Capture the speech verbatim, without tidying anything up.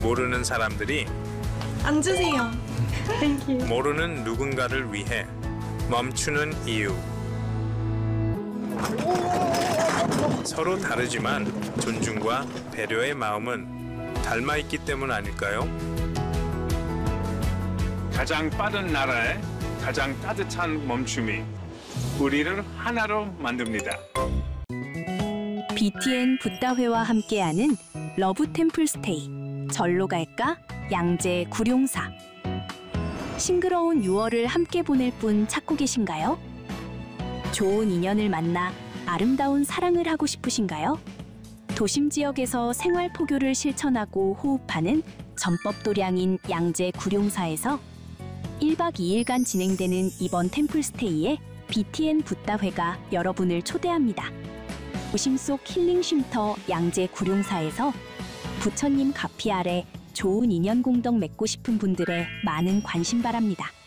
모르는 사람들이 앉으세요. 모르는 누군가를 위해 멈추는 이유. 서로 다르지만 존중과 배려의 마음은 닮아있기 때문 아닐까요? 가장 빠른 나라의 가장 따뜻한 멈춤이 우리를 하나로 만듭니다. 비티엔 붓다회와 함께하는 러브 템플 스테이. 절로 갈까? 양재 구룡사. 싱그러운 유월을 함께 보낼 분 찾고 계신가요? 좋은 인연을 만나 아름다운 사랑을 하고 싶으신가요? 도심 지역에서 생활 포교를 실천하고 호흡하는 전법도량인 양재 구룡사에서 일 박 이 일간 진행되는 이번 템플스테이에 비티엔 붓다회가 여러분을 초대합니다. 도심 속 힐링 쉼터 양재 구룡사에서 부처님 가피 아래 좋은 인연 공덕 맺고 싶은 분들의 많은 관심 바랍니다.